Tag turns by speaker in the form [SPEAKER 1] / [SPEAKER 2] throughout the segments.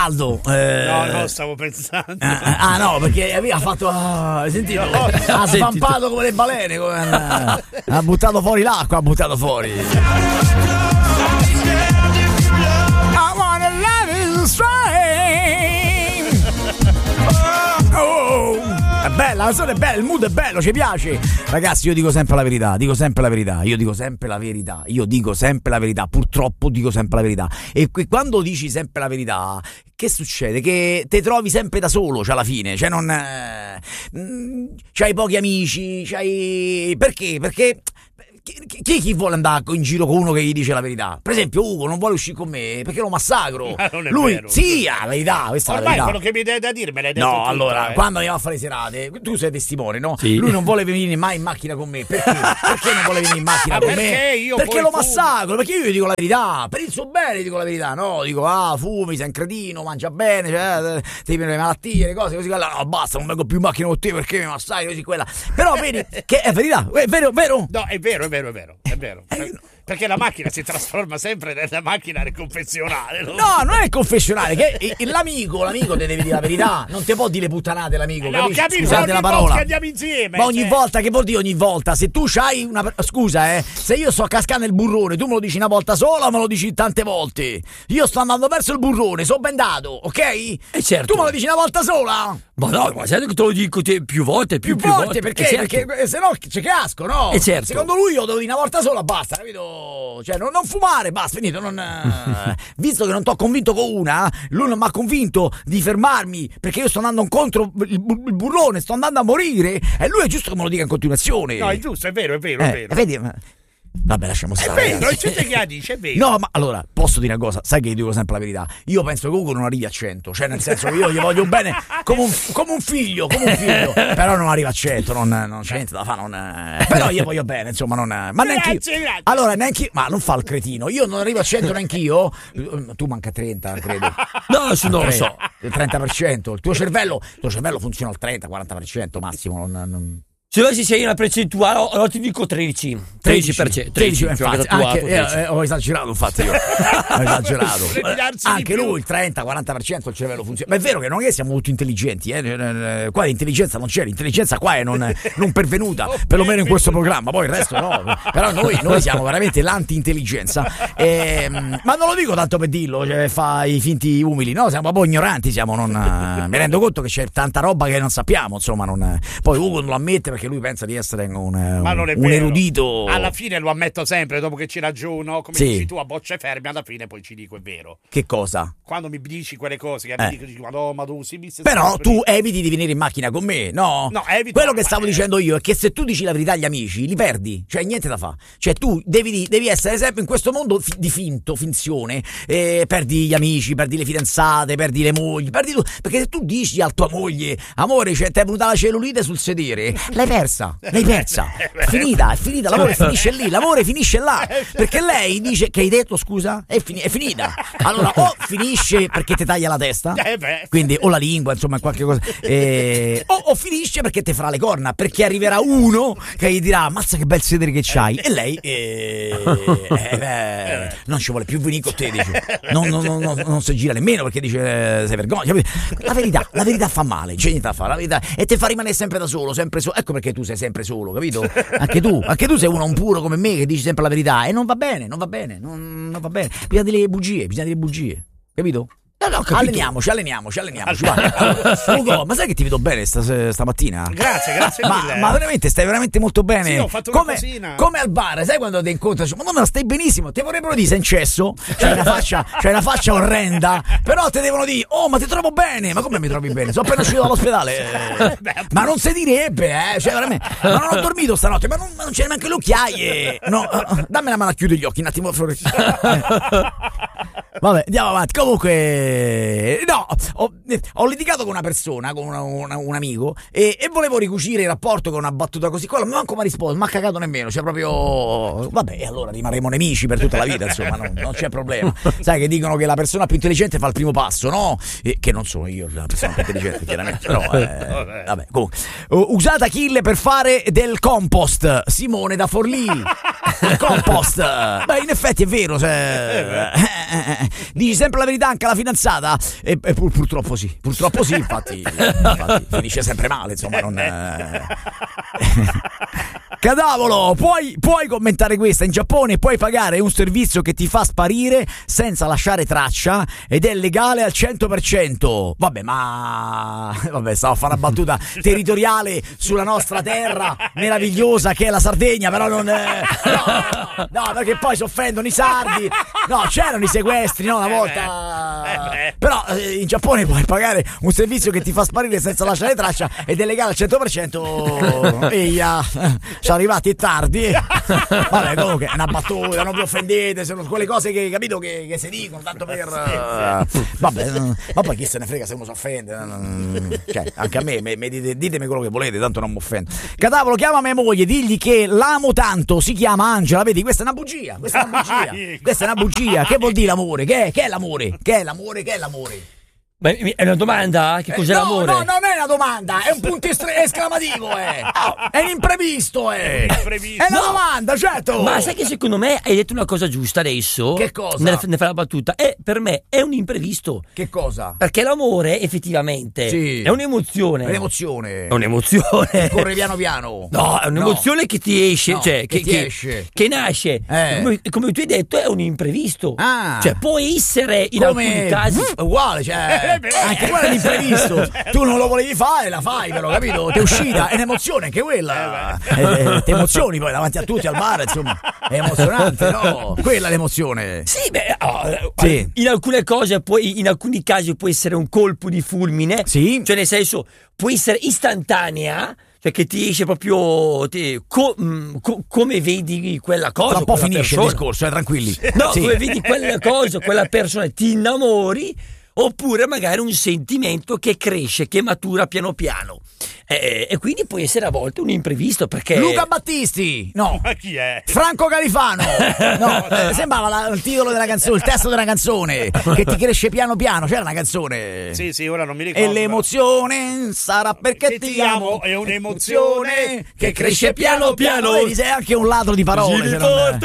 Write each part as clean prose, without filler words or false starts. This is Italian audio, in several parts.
[SPEAKER 1] caldo.
[SPEAKER 2] No, stavo pensando.
[SPEAKER 1] No, perché ha fatto. Hai sentito? Ha svampato come le balene. Ha buttato fuori l'acqua, ha buttato fuori. I wanna love you straight. Oh. È bella, la canzone è bella, il mood è bello, ci piace. Ragazzi, io dico sempre la verità, purtroppo dico sempre la verità. E quando dici sempre la verità, che succede? Che te trovi sempre da solo, cioè alla fine, cioè non c'hai pochi amici, perché? Perché chi vuole andare in giro con uno che gli dice la verità? Per esempio Ugo non vuole uscire con me perché lo massacro.
[SPEAKER 2] Non è
[SPEAKER 1] lui
[SPEAKER 2] vero.
[SPEAKER 1] Sì, la verità, questa è la
[SPEAKER 2] Ormai
[SPEAKER 1] verità.
[SPEAKER 2] quello che mi dai da dire me l'hai detto
[SPEAKER 1] No,
[SPEAKER 2] tutto,
[SPEAKER 1] allora, quando andiamo a fare le serate, tu sei testimone, no? Sì. Lui non vuole venire mai in macchina con me. Perché? Perché non vuole venire in macchina con me? Perché lo massacro, perché io gli dico la verità. Per il suo bene dico la verità, no? Dico, fumi, sei un cretino, mangia bene, cioè, ti viene le malattie, le cose così. No, basta, non vengo più in macchina con te perché mi massacri così quella. Però vedi che è verità, è vero?
[SPEAKER 2] No, è vero. Perché la macchina si trasforma sempre nella macchina confessionale.
[SPEAKER 1] No, non è confessionale, che l'amico te deve dire la verità, non ti può dire puttanate l'amico, capisci? Scusate la parola.
[SPEAKER 2] Andiamo insieme.
[SPEAKER 1] Ma ogni volta, che vuol dire ogni volta? Se tu c'hai una scusa, se io sto cascando il burrone, tu me lo dici una volta sola o me lo dici tante volte? Io sto andando verso il burrone, sono bendato, ok?
[SPEAKER 3] Certo.
[SPEAKER 1] Tu me lo dici una volta sola?
[SPEAKER 3] Ma no, ma sai che te lo dico più volte, più volte,
[SPEAKER 1] perché?
[SPEAKER 3] certo.
[SPEAKER 1] Perché se no ci casco, no?
[SPEAKER 3] Certo.
[SPEAKER 1] Secondo lui io devo dire una volta sola, basta, capito? Cioè non fumare, basta, finito. Visto che non t'ho convinto con una, lui non mi ha convinto di fermarmi perché io sto andando contro il burrone, sto andando a morire, e lui è giusto che me lo dica in continuazione.
[SPEAKER 2] No, è giusto, è vero.
[SPEAKER 1] Vedi? Vabbè, lasciamo stare.
[SPEAKER 2] È vero, c'è che dice, è vero.
[SPEAKER 1] No, ma allora, posso dire una cosa, sai che io dico sempre la verità. Io penso che Ugo non arrivi a 100, cioè nel senso che io gli voglio bene come un figlio, però non arriva a 100, non c'è niente da fare, però io voglio bene, insomma, ma neanche io. Allora, ma non fa il cretino, io non arrivo a 100 neanch'io. Tu manca 30, credo.
[SPEAKER 3] No, non lo so.
[SPEAKER 1] Il 30%, il tuo cervello funziona al 30-40% massimo,
[SPEAKER 3] Se dovessi sei una percentuale, allora ti dico 13%. 13%,
[SPEAKER 1] infatti, anche, ho esagerato, infatti io. Ho esagerato. Anche lui il 30-40% il cervello funziona. Ma è vero che non è che siamo molto intelligenti, qua l'intelligenza non c'è, l'intelligenza qua è non pervenuta, perlomeno in questo programma, poi il resto no. Però noi siamo veramente l'anti-intelligenza. Ma non lo dico tanto per dirlo, cioè fa i finti umili, no? Siamo proprio ignoranti, mi rendo conto che c'è tanta roba che non sappiamo, insomma, poi Ugo non lo ammette perché lui pensa di essere un erudito.
[SPEAKER 2] Alla fine lo ammetto sempre, dopo che ci ragiono, come dici tu, a bocce ferme, alla fine poi ci dico è vero.
[SPEAKER 1] Che cosa?
[SPEAKER 2] Quando mi dici quelle cose che mi dici, ma tu
[SPEAKER 1] però tu eviti di venire in macchina con me, no?
[SPEAKER 2] No, evito.
[SPEAKER 1] Quello che stavo dicendo io è che se tu dici la verità agli amici, li perdi, cioè niente da fa. Cioè tu devi essere sempre in questo mondo di finzione, perdi gli amici, perdi le fidanzate, perdi le mogli, perdi tutto, perché se tu dici a tua moglie, amore, cioè ti è venuta la cellulite sul sedere, l'hai persa, è finita, l'amore finisce là, perché lei dice che hai detto scusa, è finita, allora o finisce perché ti taglia la testa, quindi o la lingua, insomma qualche cosa, o finisce perché ti farà le corna, perché arriverà uno che gli dirà ammazza che bel sedere che c'hai, e lei non ci vuole più venire con te, dice. Non si gira nemmeno perché dice sei vergogna. La verità fa male, c'è niente da fare, la verità, e ti fa rimanere sempre da solo, ecco perché tu sei sempre solo, capito? Anche tu sei uno puro come me che dici sempre la verità, e non va bene, bisogna dire le bugie, capito? No, alleniamoci. Ugo, ma sai che ti vedo bene stamattina?
[SPEAKER 2] Grazie mille.
[SPEAKER 1] Ma veramente stai veramente molto bene.
[SPEAKER 2] Sì, ho fatto una cosina.
[SPEAKER 1] Come al bar, sai quando ti incontri, ma no, stai benissimo, ti vorrebbero dire sei in cesso, c'hai una faccia orrenda, però ti devono dire "Oh, ma ti trovo bene". Ma come mi trovi bene? Sono appena uscito dall'ospedale. Ma non si direbbe, cioè veramente. Ma non ho dormito stanotte, ma non c'è neanche le occhiaie. No, dammi la mano a chiudere gli occhi un attimo, Vabbè, andiamo avanti. Comunque, no, ho litigato con una persona, con un amico, e volevo ricucire il rapporto con una battuta così. Quello manco mi ha risposto, ma ha cagato nemmeno. Cioè, proprio. Vabbè, allora rimarremo nemici per tutta la vita, insomma, non c'è problema. Sai che dicono che la persona più intelligente fa il primo passo, no? Che non sono io la persona più intelligente, chiaramente. Però, vabbè, comunque. Usata kill per fare del compost. Simone da Forlì. Il compost. Beh, in effetti è vero, cioè. Dici sempre la verità anche alla fidanzata? E purtroppo sì, infatti finisce sempre male, insomma, non... Cadavolo, puoi commentare questa. In Giappone puoi pagare un servizio che ti fa sparire senza lasciare traccia ed è legale al 100%. Vabbè, stavo a fare una battuta territoriale sulla nostra terra meravigliosa che è la Sardegna, però non no, perché poi si offendono i sardi. No, c'erano i sequestri, no, una volta. Però in Giappone puoi pagare un servizio che ti fa sparire senza lasciare traccia ed è legale al 100%. Eia, sono arrivati tardi. Vabbè, comunque è una battuta, non vi offendete, sono quelle cose che capito che si dicono tanto per vabbè, ma poi chi se ne frega se uno si offende, cioè anche a me ditemi quello che volete, tanto non mi offendo. Cadavolo, chiama mia moglie, digli che l'amo tanto, si chiama Angela. Vedi, questa è una bugia, questa è una bugia. Che vuol dire l'amore? Che è l'amore? Che è l'amore?
[SPEAKER 3] Beh, è una domanda? Che cos'è l'amore?
[SPEAKER 1] No, non è una domanda, è un punto esclamativo, è un imprevisto, è una domanda, certo.
[SPEAKER 3] Ma sai che secondo me hai detto una cosa giusta adesso?
[SPEAKER 1] Che cosa?
[SPEAKER 3] Ne fai la battuta. Per me è un imprevisto.
[SPEAKER 1] Che cosa?
[SPEAKER 3] Perché l'amore effettivamente è un'emozione.
[SPEAKER 1] È un'emozione.
[SPEAKER 3] Corre
[SPEAKER 1] piano piano.
[SPEAKER 3] No, è un'emozione che ti esce,
[SPEAKER 1] No,
[SPEAKER 3] cioè
[SPEAKER 1] che ti esce.
[SPEAKER 3] Che nasce. Come tu hai detto, è un imprevisto. Cioè può essere in alcuni casi
[SPEAKER 1] uguale, cioè anche quello è l'imprevisto. Tu non lo volevi fare, la fai, però, capito? Ti è uscita, è un'emozione anche quella. Ti emozioni poi davanti a tutti al bar, insomma, è emozionante, no? Quella è l'emozione.
[SPEAKER 3] Sì, in alcune cose in alcuni casi può essere un colpo di fulmine,
[SPEAKER 1] sì.
[SPEAKER 3] Cioè nel senso può essere istantanea, cioè che ti esce proprio come vedi quella cosa.
[SPEAKER 1] Tra un po' finisce il discorso, tranquilli.
[SPEAKER 3] No, sì. Come vedi quella cosa, quella persona, ti innamori, oppure magari un sentimento che cresce, che matura piano piano. E quindi può essere a volte un imprevisto, perché
[SPEAKER 1] Luca Battisti, no,
[SPEAKER 2] ma chi è?
[SPEAKER 1] Franco Califano, no, sembrava il titolo della canzone, il testo della canzone, che ti cresce piano piano. C'era una canzone,
[SPEAKER 2] sì, ora non mi ricordo.
[SPEAKER 1] E l'emozione sarà perché ti amo,
[SPEAKER 2] è un'emozione
[SPEAKER 1] che cresce piano piano. Vedi, sei anche un ladro di parole.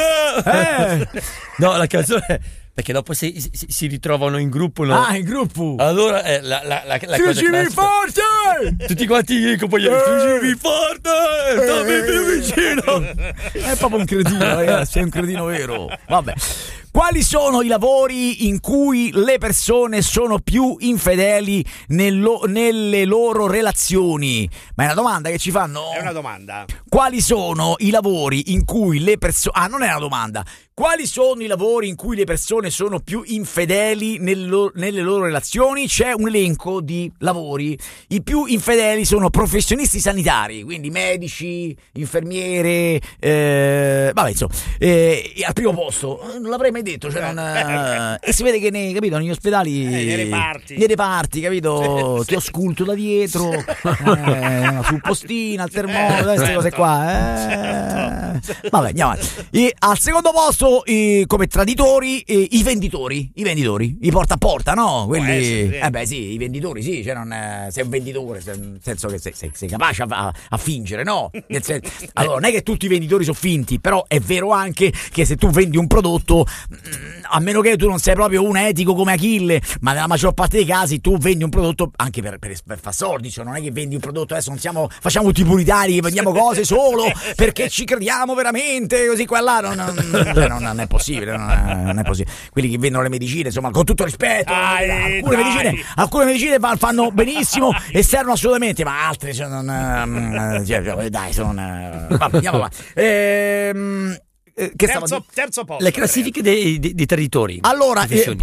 [SPEAKER 3] No, la canzone, perché dopo si ritrovano in gruppo, no?
[SPEAKER 1] In gruppo.
[SPEAKER 3] Allora la cosa
[SPEAKER 1] Stringimi forte!
[SPEAKER 3] Tutti quanti i compagni, stringimi forte! Stammi più vicino!
[SPEAKER 1] È proprio un cretino, ragazzi, è un cretino vero. Vabbè. Quali sono i lavori in cui le persone sono più infedeli nelle loro relazioni? Ma è una domanda che ci fanno?
[SPEAKER 2] È una domanda.
[SPEAKER 1] Quali sono i lavori in cui le persone... non è una domanda. Quali sono i lavori in cui le persone sono più infedeli nelle loro relazioni? C'è un elenco di lavori. I più infedeli sono professionisti sanitari, quindi medici, infermiere, vabbè, insomma, al primo posto. Non l'avrei mai detto, cioè e si vede che capito, negli ospedali,
[SPEAKER 2] nei
[SPEAKER 1] reparti, capito, ti ausculto da dietro, sul postino, al termometro, queste cose qua. Vabbè, andiamo avanti. E al secondo posto, come traditori, i venditori, i porta a porta, no? Quelli, sì, i venditori, sì, cioè sei un venditore, nel senso che sei capace a fingere, no? Allora, non è che tutti i venditori sono finti, però è vero anche che se tu vendi un prodotto, a meno che tu non sei proprio un etico come Achille, ma nella maggior parte dei casi tu vendi un prodotto anche per far soldi, cioè non è che vendi un prodotto, adesso facciamo tipo puritani che vendiamo cose solo perché ci crediamo veramente, così qua là, non è possibile, non è possibile. Quelli che vendono le medicine, insomma, con tutto rispetto, alcune medicine vanno benissimo e servono assolutamente, ma altre dai, sono vabbè, andiamo avanti.
[SPEAKER 2] Terzo posto.
[SPEAKER 3] Le classifiche dei territori.
[SPEAKER 1] Allora,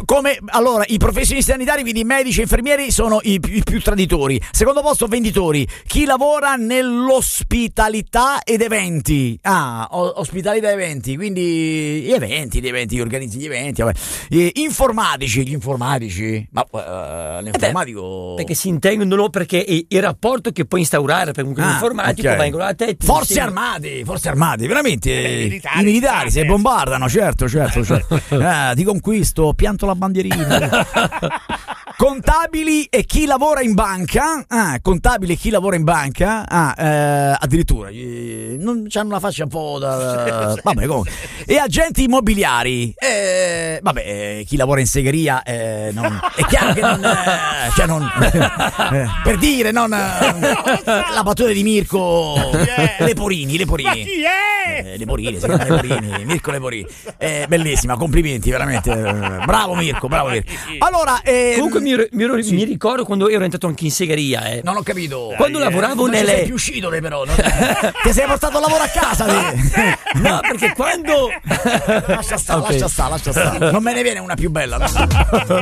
[SPEAKER 1] i professionisti sanitari, quindi medici e infermieri, sono i più traditori. Secondo posto, venditori. Chi lavora nell'ospitalità ed eventi. Ospitalità ed eventi, quindi gli eventi, organizzi gli eventi. Vabbè. Gli informatici. Ma l'informatico.
[SPEAKER 3] Perché si intendono, perché il rapporto che puoi instaurare per un informatico vengono da te. Forze
[SPEAKER 1] armate, veramente. I militari se bombardano, certo. Ti conquisto, pianto la bandierina. contabili e chi lavora in banca. Contabili e chi lavora in banca. Addirittura non c'hanno una faccia un po' da. Vabbè, comunque. E agenti immobiliari. Chi lavora in segheria. È chiaro che non. Per dire, non. La battuta di Mirko. Leporini.
[SPEAKER 2] Ma chi è?
[SPEAKER 1] Leporini, Mirko Leporini. Bellissima, complimenti, veramente. Bravo Mirko. Allora,
[SPEAKER 3] comunque mi ricordo quando ero entrato anche in segheria.
[SPEAKER 1] Non ho capito.
[SPEAKER 3] Quando lavoravo
[SPEAKER 1] non
[SPEAKER 3] nelle.
[SPEAKER 1] sei più uscito però. Ti sei portato il lavoro a casa.
[SPEAKER 3] No, perché quando.
[SPEAKER 1] Lascia stare. Non me ne viene una più bella.